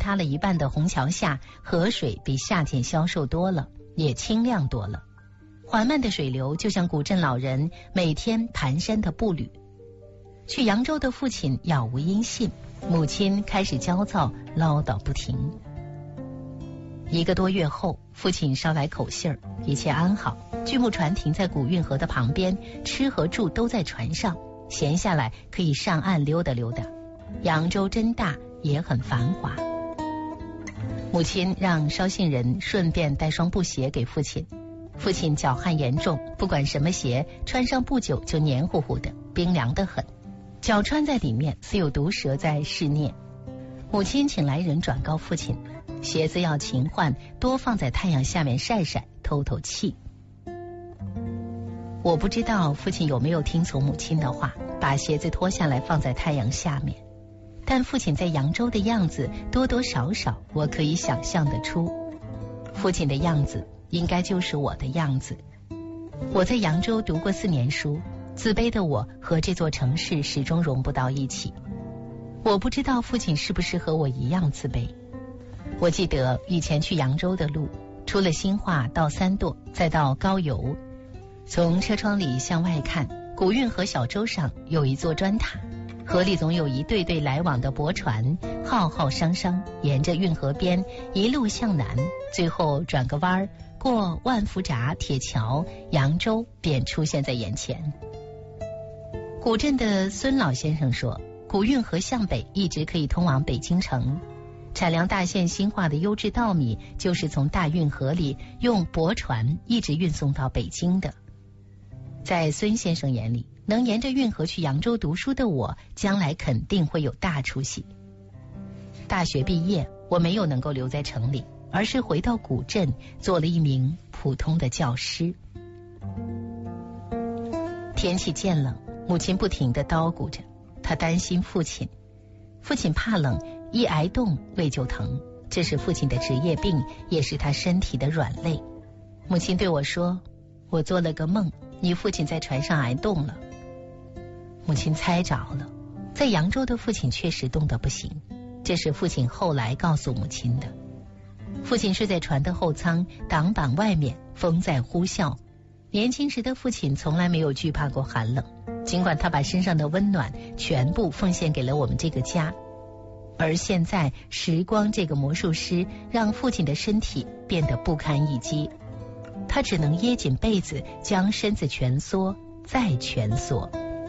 塌了一半的虹桥下，河水比夏天消瘦多了，也清亮多了。缓慢的水流就像古镇老人每天蹒跚的步履。去扬州的父亲杳无音信，母亲开始焦躁，唠叨不停。1个多月后，父亲捎来口信儿，一切安好，巨木船停在古运河的旁边，吃和住都在船上，闲下来可以上岸溜达溜达。扬州真大，也很繁华。母亲让捎信人顺便带双布鞋给父亲。父亲脚汗严重，不管什么鞋，穿上不久就黏糊糊的，冰凉得很，脚穿在里面似有毒蛇在噬啮。母亲请来人转告父亲，鞋子要勤换，多放在太阳下面晒晒，透透气。我不知道父亲有没有听从母亲的话，把鞋子脱下来放在太阳下面，但父亲在扬州的样子多多少少我可以想象得出。父亲的样子应该就是我的样子。我在扬州读过4年书，自卑的我和这座城市始终融不到一起。我不知道父亲是不是和我一样自卑。我记得以前去扬州的路，出了新化到三垛，再到高邮，从车窗里向外看，古运河小洲上有一座砖塔，河里总有一对对来往的驳船，浩浩汤汤沿着运河边一路向南，最后转个弯，过万福闸铁桥，扬州便出现在眼前。古镇的孙老先生说，古运河向北一直可以通往北京城，产粮大县新化的优质稻米就是从大运河里用驳船一直运送到北京的。在孙先生眼里，能沿着运河去扬州读书的我，将来肯定会有大出息。大学毕业，我没有能够留在城里，而是回到古镇，做了一名普通的教师。天气渐冷，母亲不停地叨咕着，她担心父亲怕冷，一挨冻胃就疼，这是父亲的职业病，也是他身体的软肋。母亲对我说，我做了个梦，你父亲在船上挨冻了。母亲猜着了，在扬州的父亲确实冻得不行，这是父亲后来告诉母亲的。父亲睡在船的后舱，挡板外面风在呼啸。年轻时的父亲从来没有惧怕过寒冷，尽管他把身上的温暖全部奉献给了我们这个家。而现在时光这个魔术师让父亲的身体变得不堪一击，他只能掖紧被子，将身子蜷缩再蜷缩。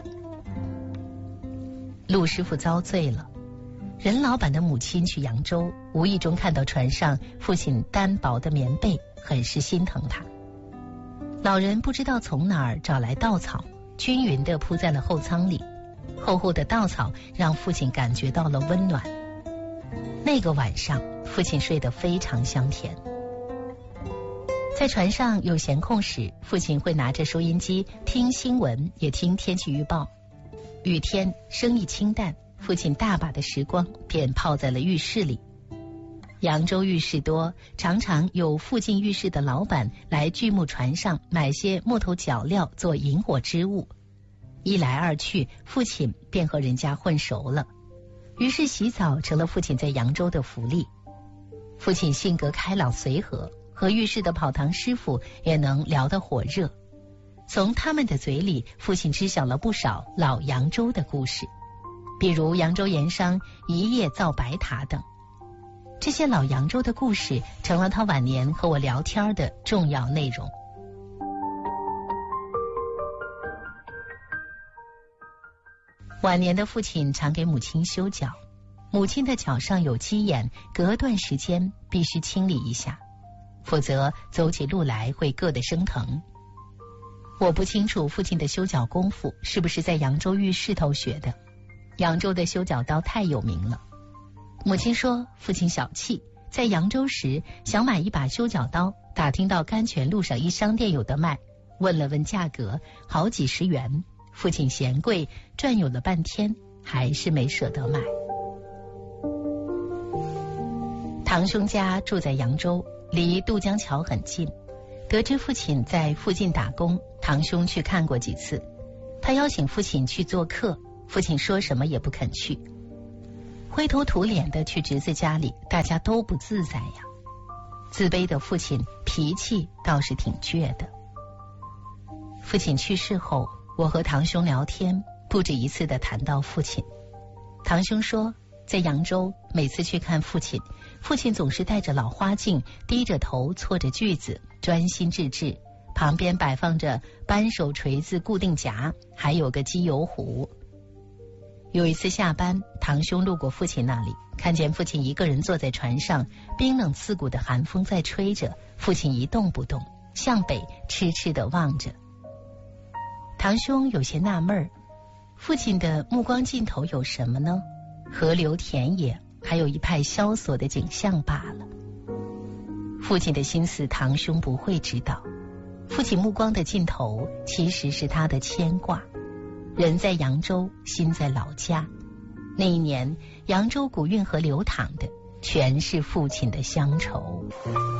陆师傅遭罪了。任老板的母亲去扬州，无意中看到船上父亲单薄的棉被，很是心疼他。老人不知道从哪儿找来稻草，均匀地铺在了后舱里，厚厚的稻草让父亲感觉到了温暖。那个晚上，父亲睡得非常香甜。在船上有闲空时，父亲会拿着收音机听新闻，也听天气预报。雨天生意清淡，父亲大把的时光便泡在了浴室里。扬州浴室多，常常有附近浴室的老板来巨木船上买些木头脚料做引火之物。一来二去，父亲便和人家混熟了，于是洗澡成了父亲在扬州的福利。父亲性格开朗随和，和浴室的跑堂师傅也能聊得火热。从他们的嘴里，父亲知晓了不少老扬州的故事，比如扬州盐商一夜造白塔等。这些老扬州的故事成了他晚年和我聊天的重要内容。晚年的父亲常给母亲修脚，母亲的脚上有鸡眼，隔段时间必须清理一下，否则走起路来会硌得生疼。我不清楚父亲的修脚功夫是不是在扬州浴室头学的，扬州的修脚刀太有名了。母亲说父亲小气，在扬州时想买一把修脚刀，打听到甘泉路上一商店有得卖，问了问价格，好几十元，父亲嫌贵，转悠了半天还是没舍得买。堂兄家住在扬州，离渡江桥很近，得知父亲在附近打工，堂兄去看过几次，他邀请父亲去做客，父亲说什么也不肯去。 灰头土脸的去侄子家里，大家都不自在呀。自卑的父亲脾气倒是挺倔的。父亲去世后，我和堂兄聊天，不止一次地谈到父亲。堂兄说，在扬州每次去看父亲，父亲总是戴着老花镜，低着头搓着锯子，专心致志，旁边摆放着扳手锤子固定夹，还有个机油壶。有一次下班，堂兄路过父亲那里，看见父亲一个人坐在船上，冰冷刺骨的寒风在吹着，父亲一动不动，向北痴痴地望着。堂兄有些纳闷儿，父亲的目光尽头有什么呢？河流田野，还有一派萧索的景象罢了。父亲的心思堂兄不会知道，父亲目光的尽头其实是他的牵挂。人在扬州，心在老家。那一年，扬州古运河流淌的全是父亲的乡愁。